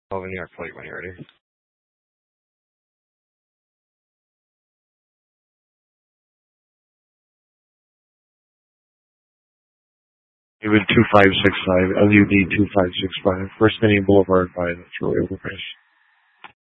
Call the New York plate when you're ready. Even 2565, LUD 2565, First Indian Boulevard by the Thruway Overpass.